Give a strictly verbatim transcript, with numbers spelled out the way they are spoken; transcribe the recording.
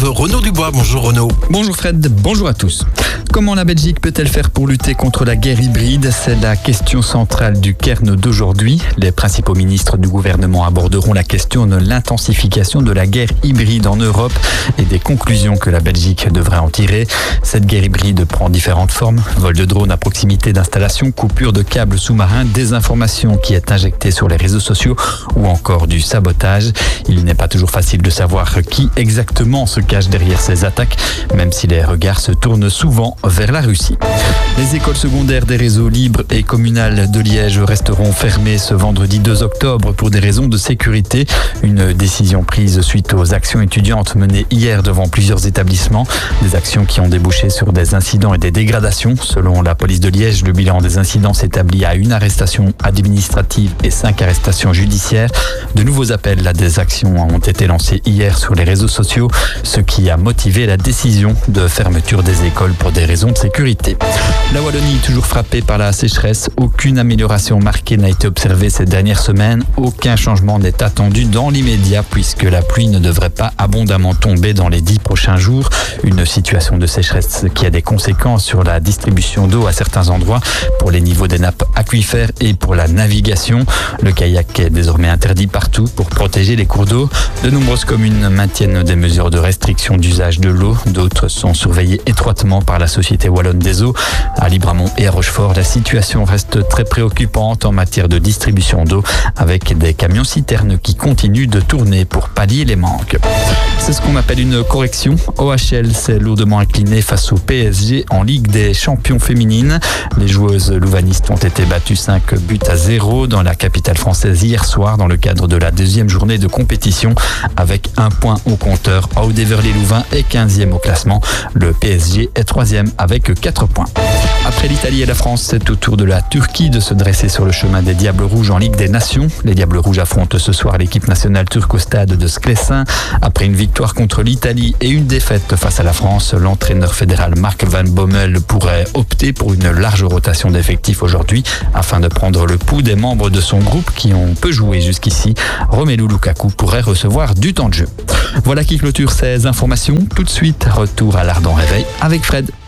retrouve Renaud Dubois. Bonjour Renaud. Bonjour Fred, bonjour à tous. Comment la Belgique peut-elle faire pour lutter contre la guerre hybride ? C'est la question centrale du Cairn d'aujourd'hui. Les principaux ministres du gouvernement aborderont la question de l'intensification de la guerre hybride en Europe et des conclusions que la Belgique devrait en tirer. Cette guerre hybride prend différentes formes. Vol de drones à proximité d'installations, coupure de câbles sous-marins, désinformation qui est injectée sur les réseaux sociaux ou encore du sabotage. Il n'est pas toujours facile de savoir qui exactement se cache derrière ces attaques, même si les regards se tournent souvent vers la Russie. Les écoles secondaires des réseaux libres et communales de Liège resteront fermées ce vendredi deux octobre pour des raisons de sécurité. Une décision prise suite aux actions étudiantes menées hier devant plusieurs établissements. Des actions qui ont débouché sur des incidents et des dégradations. Selon la police de Liège, le bilan des incidents s'établit à une arrestation administrative et cinq arrestations judiciaires. De nouveaux appels à des actions ont été lancés hier sur les réseaux sociaux, ce qui a motivé la décision de fermeture des écoles pour des raisons de sécurité. La Wallonie, toujours frappée par la sécheresse, aucune amélioration marquée n'a été observée ces dernières semaines. Aucun changement n'est attendu dans l'immédiat puisque la pluie ne devrait pas abondamment tomber dans les dix prochains jours. Une situation de sécheresse qui a des conséquences sur la distribution d'eau à certains endroits, pour les niveaux des nappes aquifères et pour la navigation. Le kayak est désormais interdit partout pour protéger les cours d'eau. De nombreuses communes maintiennent des mesures de restriction d'usage de l'eau. D'autres sont surveillées étroitement par la Société Wallonne des Eaux. À Libramont et à Rochefort, la situation reste très préoccupante en matière de distribution d'eau, avec des camions-citernes qui continuent de tourner pour pallier les manques. C'est ce qu'on appelle une correction. O H L s'est lourdement incliné face au P S G en Ligue des champions féminines. Les joueuses louvanistes ont été battues cinq buts à zéro dans la capitale française hier soir dans le cadre de la deuxième journée de compétition. Avec un point au compteur, Audeverly-Louvain est quinzième au classement. Le P S G est troisième avec quatre points. Après l'Italie et la France, c'est au tour de la Turquie de se dresser sur le chemin des Diables Rouges en Ligue des Nations. Les Diables Rouges affrontent ce soir l'équipe nationale turque au stade de Sklesin. Après une victoire contre l'Italie et une défaite face à la France, l'entraîneur fédéral Mark Van Bommel pourrait opter pour une large rotation d'effectifs aujourd'hui afin de prendre le pouls des membres de son groupe qui ont peu joué jusqu'ici. Romelu Lukaku pourrait recevoir du temps de jeu. Voilà qui clôture ces informations. Tout de suite, retour à l'Ardent Réveil avec Fred.